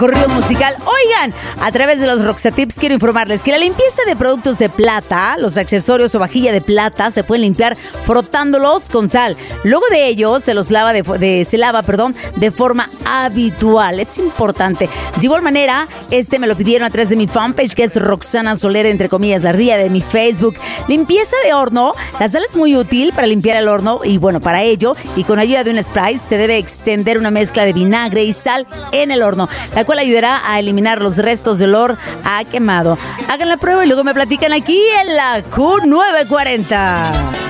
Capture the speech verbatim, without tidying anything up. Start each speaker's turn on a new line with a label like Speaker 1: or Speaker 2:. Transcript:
Speaker 1: corrido musical. Oigan, a través de los Roxatips quiero informarles que la limpieza de productos de plata, los accesorios o vajilla de plata, se pueden limpiar frotándolos con sal. Luego de ello se los lava de, de se lava, perdón, de forma habitual. Es importante. De igual manera, este me lo pidieron a través de mi fanpage, que es Roxana Soler, entre comillas, la ardilla de mi Facebook. Limpieza de horno. La sal es muy útil para limpiar el horno y bueno, para ello y con ayuda de un spray se debe extender una mezcla de vinagre y sal en el horno, la cual ayudará a eliminar los restos de olor a quemado. Hagan la prueba y luego me platican aquí en la Q novecientos cuarenta.